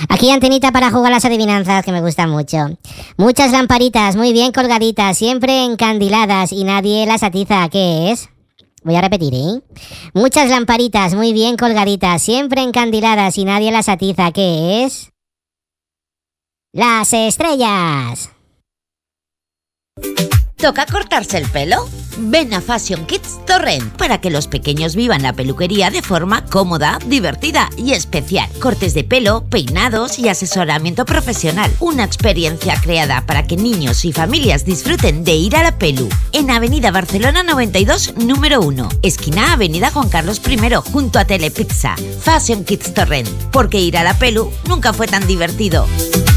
Aquí antenita para jugar las adivinanzas, que me gustan mucho. Muchas lamparitas muy bien colgaditas, siempre encandiladas y nadie las atiza. ¿Qué es? Voy a repetir, ¿eh? Muchas lamparitas muy bien colgaditas, siempre encandiladas y nadie las atiza. ¿Qué es? ¡Las estrellas! ¿Toca cortarse el pelo? Ven a Fashion Kids Torrent para que los pequeños vivan la peluquería de forma cómoda, divertida y especial. Cortes de pelo, peinados y asesoramiento profesional. Una experiencia creada para que niños y familias disfruten de ir a la pelu. En Avenida Barcelona 92, número 1. Esquina Avenida Juan Carlos I, junto a Telepizza. Fashion Kids Torrent. Porque ir a la pelu nunca fue tan divertido.